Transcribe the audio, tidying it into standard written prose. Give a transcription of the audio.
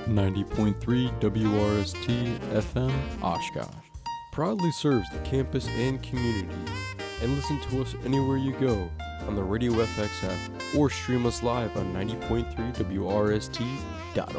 90.3 WRST FM Oshkosh proudly serves the campus and community. And listen to us anywhere you go on the Radio FX app or stream us live on 90.3WRST.org.